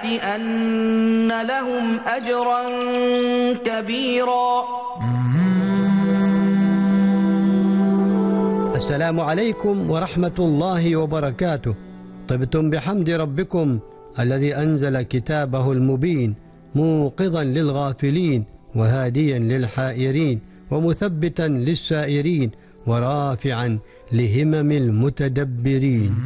أن لهم أجرا كبيرا. السلام عليكم ورحمة الله وبركاته. طبتم بحمد ربكم الذي أنزل كتابه المبين موقظا للغافلين وهاديا للحائرين ومثبتا للسائرين ورافعا لهمم المتدبرين.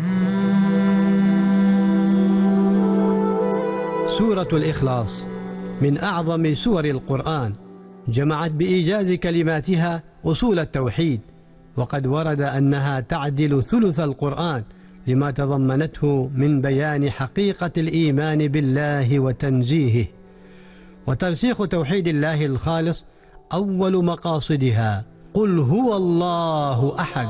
سورة الإخلاص من أعظم سور القرآن، جمعت بإيجاز كلماتها أصول التوحيد، وقد ورد أنها تعدل ثلث القرآن لما تضمنته من بيان حقيقة الإيمان بالله وتنزيهه. وترسيخ توحيد الله الخالص أول مقاصدها، قل هو الله أحد،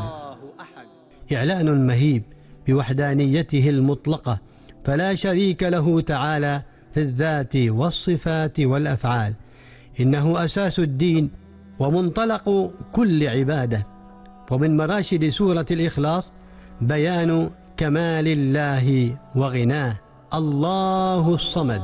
إعلان مهيب بوحدانيته المطلقة، فلا شريك له تعالى في الذات والصفات والأفعال، إنه أساس الدين ومنطلق كل عبادة. ومن مراشد سورة الإخلاص بيان كمال الله وغناه، الله الصمد،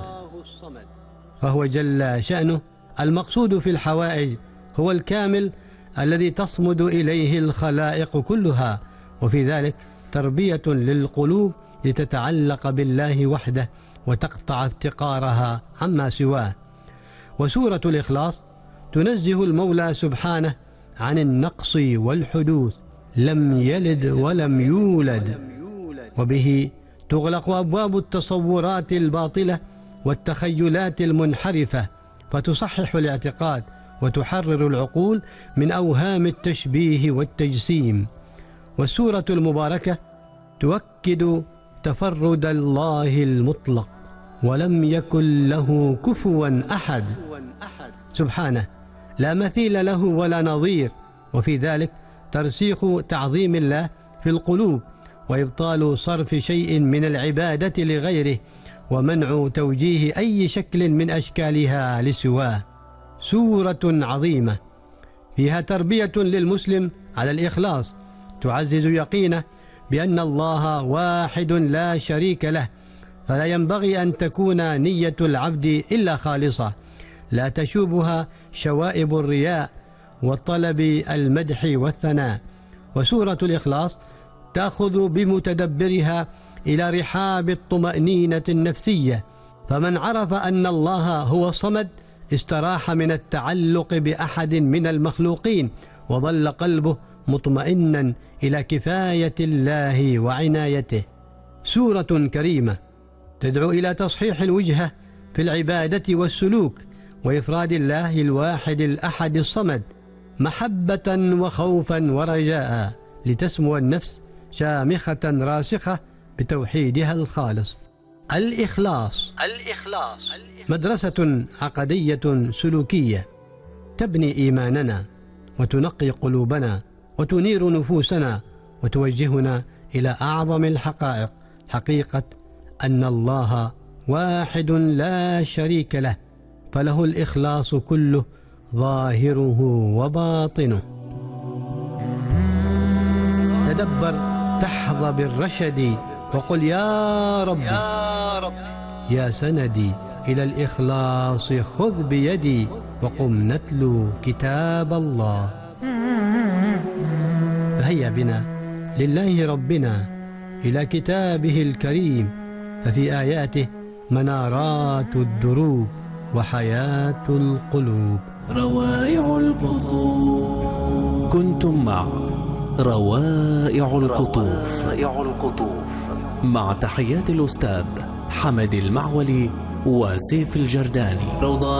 فهو جل شأنه المقصود في الحوائج، هو الكامل الذي تصمد إليه الخلائق كلها، وفي ذلك تربية للقلوب لتتعلق بالله وحده وتقطع افتقارها عما سواه. وسورة الإخلاص تنزه المولى سبحانه عن النقص والحدوث، لم يلد ولم يولد، وبه تغلق أبواب التصورات الباطلة والتخيلات المنحرفة، فتصحح الاعتقاد وتحرر العقول من أوهام التشبيه والتجسيم. والسورة المباركة تؤكد تفرد الله المطلق، ولم يكن له كفوا أحد، سبحانه لا مثيل له ولا نظير، وفي ذلك ترسيخ تعظيم الله في القلوب، وإبطال صرف شيء من العبادة لغيره، ومنع توجيه أي شكل من أشكالها لسواه. سورة عظيمة فيها تربية للمسلم على الإخلاص، تعزز يقينه بأن الله واحد لا شريك له، فلا ينبغي أن تكون نية العبد إلا خالصة، لا تشوبها شوائب الرياء وطلب المدح والثناء. وسورة الإخلاص تأخذ بمتدبرها إلى رحاب الطمأنينة النفسية، فمن عرف أن الله هو الصمد استراح من التعلق بأحد من المخلوقين، وظل قلبه مطمئنا إلى كفاية الله وعنايته. سورة كريمة تدعو إلى تصحيح الوجهة في العبادة والسلوك، وإفراد الله الواحد الأحد الصمد محبة وخوفا ورجاء، لتسمو النفس شامخة راسخة بتوحيدها الخالص. الإخلاص مدرسة عقدية سلوكية تبني إيماننا وتنقي قلوبنا وتنير نفوسنا وتوجهنا إلى أعظم الحقائق، حقيقة أن الله واحد لا شريك له، فله الإخلاص كله ظاهره وباطنه. تدبر تحظى بالرشد، وقل يا رب يا سندي إلى الإخلاص خذ بيدي، وقم نتلو كتاب الله. فهيا بنا لله ربنا إلى كتابه الكريم، ففي آياته منارات الدروب وحياة القلوب. روائع القطوف. كنتم مع روائع القطوف مع تحيات الأستاذ حمد المعولي وسيف الجرداني.